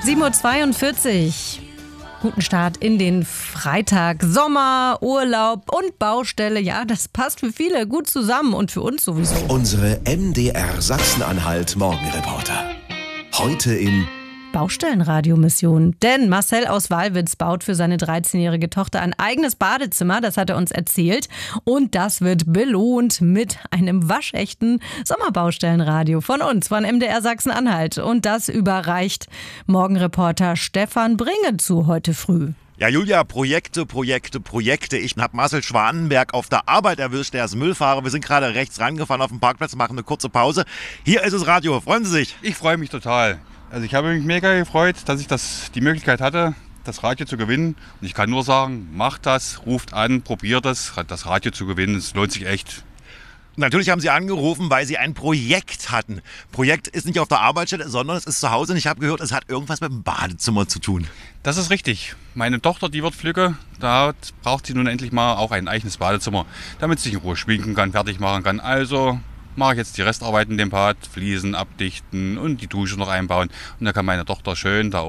7:42 Uhr. Guten Start in den Freitag. Sommer, Urlaub und Baustelle. Ja, das passt für viele gut zusammen und für uns sowieso. Unsere MDR Sachsen-Anhalt Morgenreporter. Heute in Baustellenradiomission. Denn Marcel aus Wallwitz baut für seine 13-jährige Tochter ein eigenes Badezimmer. Das hat er uns erzählt. Und das wird belohnt mit einem waschechten Sommerbaustellenradio von uns, von MDR Sachsen-Anhalt. Und das überreicht Morgenreporter Stefan Bringe zu heute früh. Ja, Julia, Projekte. Ich habe Marcel Schwanenberg auf der Arbeit erwischt. Der ist Müllfahrer. Wir sind gerade rechts rangefahren auf dem Parkplatz, machen eine kurze Pause. Hier ist das Radio. Freuen Sie sich? Ich freue mich total. Also ich habe mich mega gefreut, dass ich die Möglichkeit hatte, das Radio zu gewinnen. Und ich kann nur sagen, macht das, ruft an, probiert es, das Radio zu gewinnen. Es lohnt sich echt. Natürlich haben Sie angerufen, weil Sie ein Projekt hatten. Projekt ist nicht auf der Arbeitsstelle, sondern es ist zu Hause. Und ich habe gehört, es hat irgendwas mit dem Badezimmer zu tun. Das ist richtig. Meine Tochter, die wird flügge. Da braucht sie nun endlich mal auch ein eigenes Badezimmer, damit sie sich in Ruhe schminken kann, fertig machen kann. Also mache ich jetzt die Restarbeiten in dem Bad, Fliesen abdichten und die Dusche noch einbauen. Und da kann meine Tochter schön da